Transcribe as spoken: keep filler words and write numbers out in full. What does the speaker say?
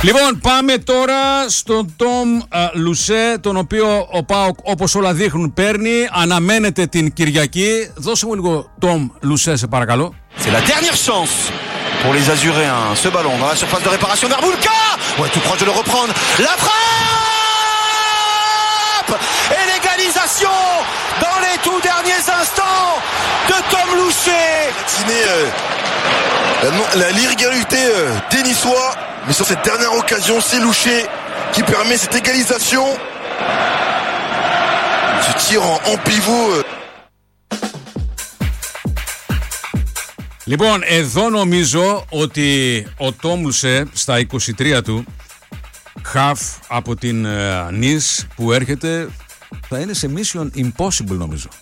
Λοιπόν, πάμε τώρα στον Τόμ Λουσέ, τον οποίο ο ΠΑΟΚ, όπως όλα δείχνουν, παίρνει. Αναμένεται την Κυριακή. Δώσε μου λίγο Τόμ Λουσέ, σε παρακαλώ. C'est la dernière chance pour les Azuréens. Ce ballon dans la surface de réparation vers Boulka. Ouais, tout proche de le reprendre. La frappe et l'égalisation dans les tout derniers instants de Tom Louché. Euh, la, la l'irrégularité euh, des Niçois, mais sur cette dernière occasion, c'est Louché qui permet cette égalisation. Ce tir en, en pivot. Euh. Λοιπόν, εδώ νομίζω ότι ο Τόμ Λουσέ στα είκοσι τρία του, χαφ από την Νις που έρχεται, θα είναι σε Mission Impossible νομίζω.